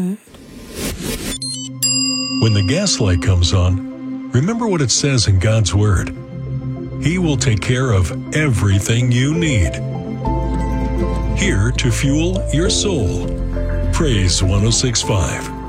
When the gas light comes on, remember what it says in God's Word. He will take care of everything you need. Here to fuel your soul. Praise 106.5.